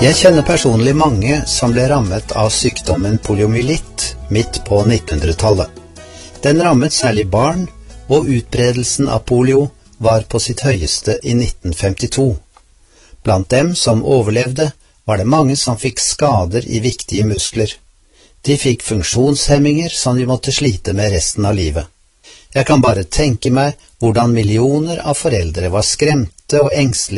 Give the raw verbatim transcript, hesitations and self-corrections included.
Jeg kjenner personlig mange som ble rammet av sykdommen poliomyelitt midt på nittenhundretallet. Den rammet særlig barn, og utbredelsen av polio var på sitt høyeste i nitten femtito. Blant dem som overlevde var det mange som fikk skader i viktige muskler. De fikk funksjonshemminger som de måtte slite med resten av livet. Jeg kan bare tenke meg hvordan millioner av foreldre var skremte og engstelige